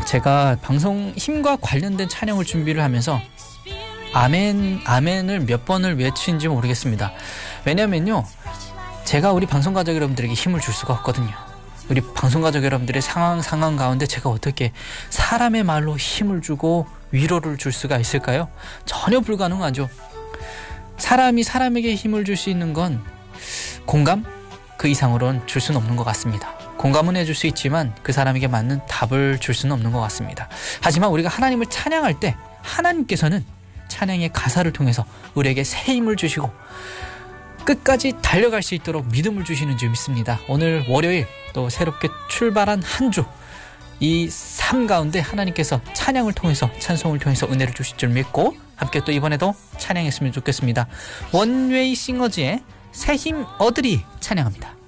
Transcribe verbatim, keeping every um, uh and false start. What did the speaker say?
제가 방송 힘과 관련된 찬양을 준비를 하면서 아멘, 아멘을 몇 번을 외친지 모르겠습니다. 왜냐면요, 제가 우리 방송가족 여러분들에게 힘을 줄 수가 없거든요. 우리 방송가족 여러분들의 상황 상황 가운데 제가 어떻게 사람의 말로 힘을 주고 위로를 줄 수가 있을까요? 전혀 불가능하죠. 사람이 사람에게 힘을 줄 수 있는 건 공감? 그 이상으로는 줄 수는 없는 것 같습니다. 공감은 해줄 수 있지만 그 사람에게 맞는 답을 줄 수는 없는 것 같습니다. 하지만 우리가 하나님을 찬양할 때 하나님께서는 찬양의 가사를 통해서 우리에게 새 힘을 주시고 끝까지 달려갈 수 있도록 믿음을 주시는 줄 믿습니다. 오늘 월요일 또 새롭게 출발한 한 주, 이 삶 가운데 하나님께서 찬양을 통해서, 찬송을 통해서 은혜를 주실 줄 믿고 함께 또 이번에도 찬양했으면 좋겠습니다. 원웨이 싱어즈의 새 힘 얻으리 찬양합니다.